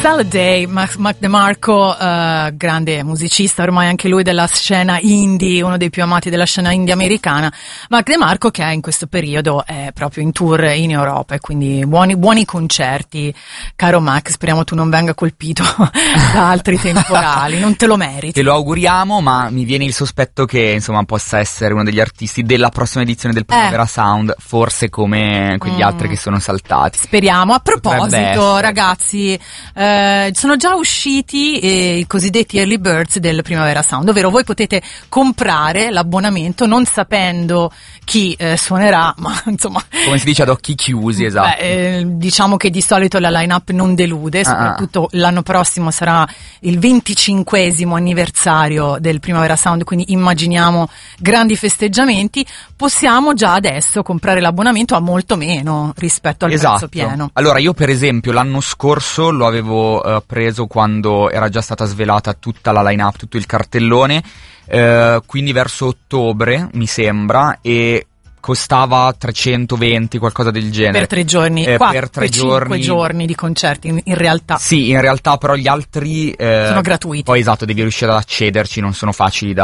Salad Day, Mac DeMarco, grande musicista ormai anche lui della scena indie, uno dei più amati della scena indie americana. Mac DeMarco che in questo periodo è proprio in tour in Europa e quindi buoni concerti. Caro Mac, speriamo tu non venga colpito da altri temporali, non te lo meriti. Te lo auguriamo, ma mi viene il sospetto che insomma possa essere uno degli artisti della prossima edizione del Primavera Sound, forse come quegli altri che sono saltati. Speriamo. A proposito, ragazzi, sono già usciti i cosiddetti early birds del Primavera Sound, ovvero voi potete comprare l'abbonamento non sapendo chi suonerà, ma insomma come si dice ad occhi chiusi, esatto. Diciamo che di solito la line-up non delude, soprattutto l'anno prossimo sarà il 25esimo anniversario del Primavera Sound, quindi immaginiamo grandi festeggiamenti. Possiamo già adesso comprare l'abbonamento a molto meno rispetto al prezzo pieno. Allora io per esempio l'anno scorso lo avevo preso quando era già stata svelata tutta la line-up, tutto il cartellone, quindi verso ottobre mi sembra, e costava 320, qualcosa del genere. Per 3 giorni, per 3 5 giorni di concerti in realtà. Sì, in realtà però gli altri sono gratuiti. Poi esatto, devi riuscire ad accederci, non sono facili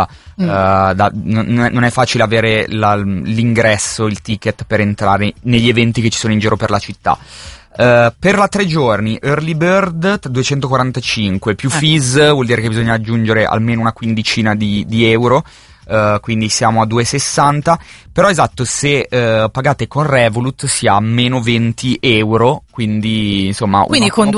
non è facile avere l'ingresso, il ticket per entrare negli eventi che ci sono in giro per la città. Per la 3 giorni Early Bird 245 più fees, vuol dire che bisogna aggiungere almeno una quindicina di euro. Quindi siamo a 2,60, però esatto, se pagate con Revolut si ha meno 20 euro, quindi insomma con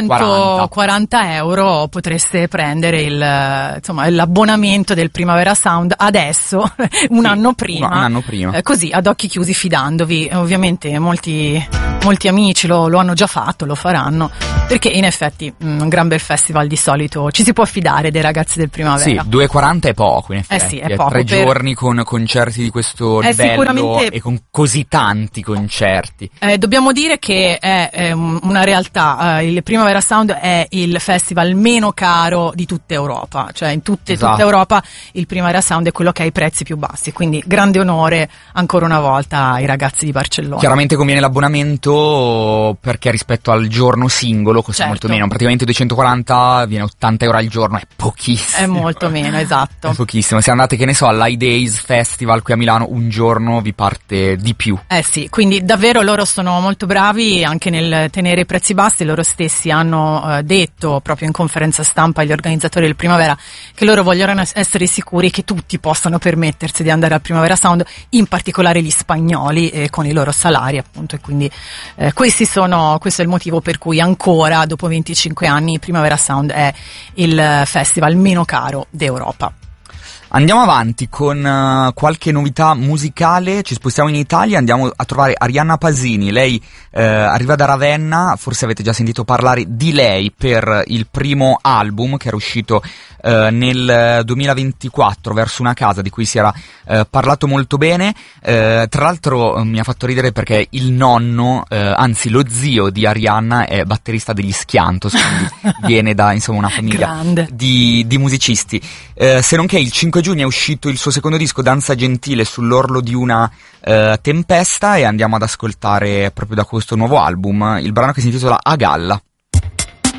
240 euro potreste prendere l'abbonamento del Primavera Sound adesso, un anno prima, così ad occhi chiusi, fidandovi. Ovviamente molti amici lo hanno già fatto, lo faranno, perché in effetti un gran bel festival di solito ci si può fidare dei ragazzi del Primavera. Sì, 2,40 è poco in effetti. Sì, è poco. 3 giorni con concerti di questo livello e con così tanti concerti. Dobbiamo dire che è una realtà, il Primavera Sound è il festival meno caro di tutta Europa, cioè in tutta Europa il Primavera Sound è quello che ha i prezzi più bassi, quindi grande onore ancora una volta ai ragazzi di Barcellona. Chiaramente conviene l'abbonamento perché rispetto al giorno singolo costa molto meno, praticamente 240 viene 80 euro al giorno, è pochissimo. È molto meno, esatto. È pochissimo, se andate che ne so all'High Days Festival qui a Milano un giorno vi parte di più. Sì, quindi davvero loro sono molto bravi anche nel tenere i prezzi bassi. Loro stessi hanno detto proprio in conferenza stampa agli organizzatori del Primavera che loro vogliono essere sicuri che tutti possano permettersi di andare al Primavera Sound, in particolare gli spagnoli con i loro salari appunto, e quindi questo è il motivo per cui ancora dopo 25 anni Primavera Sound è il festival meno caro d'Europa. Andiamo avanti con qualche novità musicale, ci spostiamo in Italia, andiamo a trovare Arianna Pasini. Lei arriva da Ravenna, forse avete già sentito parlare di lei per il primo album che era uscito nel 2024, Verso una casa, di cui si era parlato molto bene. Tra l'altro mi ha fatto ridere perché il nonno, anzi lo zio di Arianna è batterista degli Schiantos, quindi viene da insomma una famiglia di musicisti. Se non che il 5 giugno è uscito il suo secondo disco, Danza Gentile sull'orlo di una tempesta, e andiamo ad ascoltare proprio da questo nuovo album il brano che si intitola A Galla.